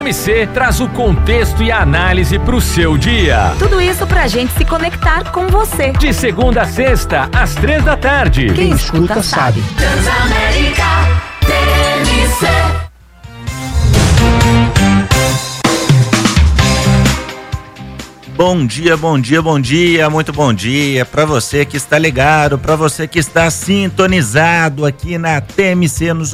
TMC traz o contexto e a análise para o seu dia. Tudo isso pra gente se conectar com você. De segunda a sexta, às 3 da tarde. Quem escuta sabe. Transamérica TMC. Bom dia, bom dia, bom dia, muito bom dia para você que está ligado, para você que está sintonizado aqui na TMC nos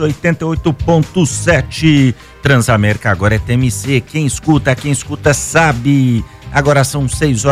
88.7. Transamérica agora é TMC, quem escuta sabe. Agora são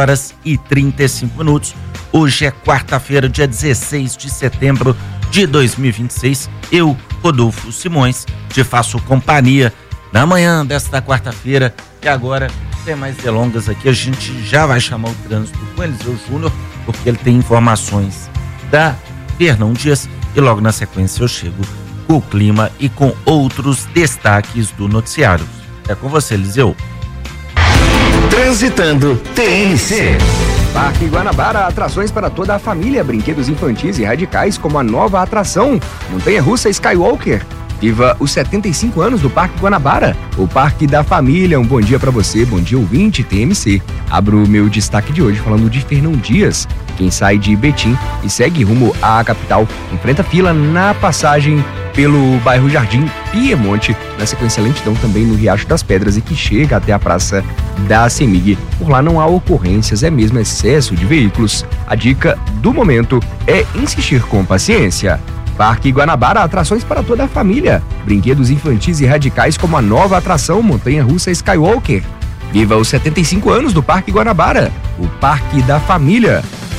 6h35. Hoje é quarta-feira, dia 16 de setembro de 2026. Eu, Rodolfo Simões, te faço companhia na manhã desta quarta-feira. E agora, sem mais delongas aqui, a gente já vai chamar o trânsito com Eliseu Júnior, porque ele tem informações da Fernão Dias e logo na sequência eu chego com o clima e com outros destaques do noticiário. É com você, Eliseu. Transitando TMC. Parque Guanabara, atrações para toda a família, brinquedos infantis e radicais como a nova atração Montanha-russa Skywalker. Viva os 75 anos do Parque Guanabara, o Parque da Família. Um bom dia para você, bom dia ouvinte TMC. Abro o meu destaque de hoje falando de Fernão Dias. Quem sai de Betim e segue rumo à capital enfrenta fila na passagem pelo bairro Jardim Piemonte, na sequência lentidão também no Riacho das Pedras e que chega até a Praça da CEMIG. Por lá não há ocorrências, é mesmo excesso de veículos. A dica do momento é insistir com paciência. Parque Guanabara, atrações para toda a família, brinquedos infantis e radicais como a nova atração Montanha-russa Skywalker. Viva os 75 anos do Parque Guanabara, o Parque da Família.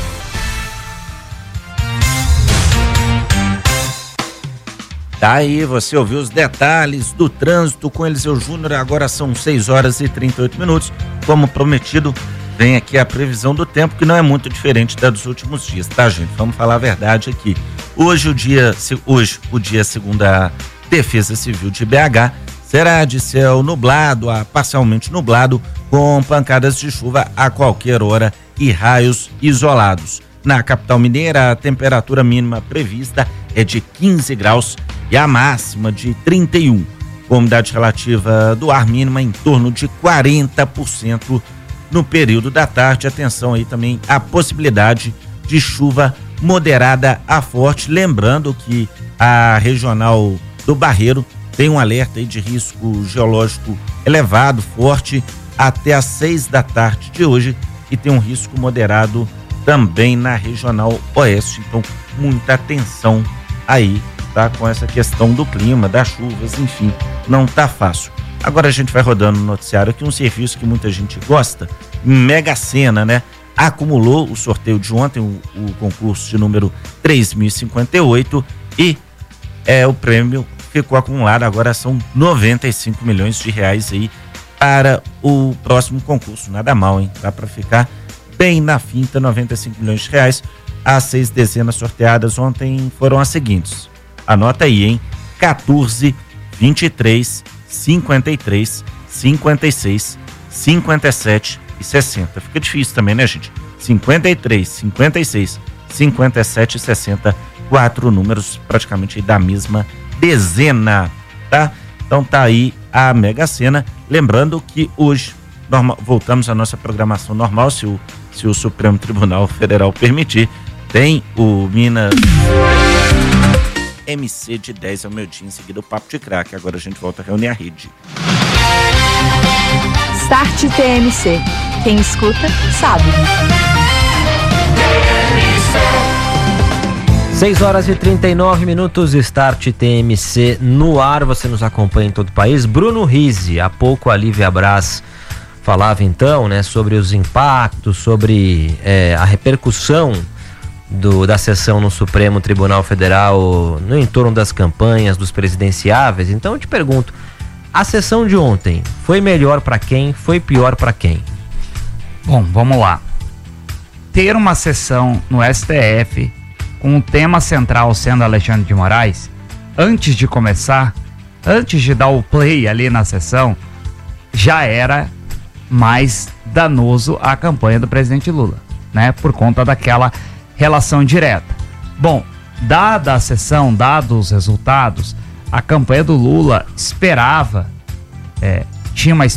Tá aí, você ouviu os detalhes do trânsito com Eliseu Júnior. Agora são 6h38. Como prometido, vem aqui a previsão do tempo, que não é muito diferente da dos últimos dias, tá, gente? Vamos falar a verdade aqui. Hoje, o dia segundo a Defesa Civil de BH, será de céu nublado a parcialmente nublado, com pancadas de chuva a qualquer hora e raios isolados. Na capital mineira, a temperatura mínima prevista é de 15 graus e a máxima de 31. Com umidade relativa do ar mínima em torno de 40%. No período da tarde, atenção aí também à possibilidade de chuva moderada a forte, lembrando que a regional do Barreiro tem um alerta aí de risco geológico elevado, forte, até às 6 da tarde de hoje, e tem um risco moderado também na regional oeste. Então, muita atenção aí, tá? Com essa questão do clima, das chuvas, enfim, não tá fácil. Agora a gente vai rodando no noticiário aqui um serviço que muita gente gosta, Mega Sena, né? Acumulou o sorteio de ontem, o concurso de número 3058 e o prêmio ficou acumulado, agora são 95 milhões de reais aí para o próximo concurso. Nada mal, hein? Dá para ficar bem na finta, 95 milhões de reais. As 6 dezenas sorteadas ontem foram as seguintes. Anota aí, hein? 14, 23, 53, 56, 57 e 60. Fica difícil também, né, gente? 53, 56, 57 e 60. 4 números praticamente da mesma dezena, tá? Então tá aí a Mega Sena. Lembrando que hoje voltamos à nossa programação normal, se o Supremo Tribunal Federal permitir. Tem o Minas MC de 10 ao meio-dia, em seguida o Papo de Craque. Agora a gente volta a reunir a rede. Start TMC. Quem escuta, sabe. 6h39, Start TMC no ar. Você nos acompanha em todo o país. Bruno Rizzi, há pouco a Lívia Braz falava então, né, sobre os impactos, sobre a repercussão da sessão no Supremo Tribunal Federal no entorno das campanhas, dos presidenciáveis. Então eu te pergunto, a sessão de ontem foi melhor para quem? Foi pior para quem? Bom, vamos lá. Ter uma sessão no STF com o tema central sendo Alexandre de Moraes, antes de começar, antes de dar o play ali na sessão, já era mais danoso à campanha do presidente Lula, né? Por conta daquela relação direta. Bom, dada a sessão, dados os resultados, a campanha do Lula esperava tinha uma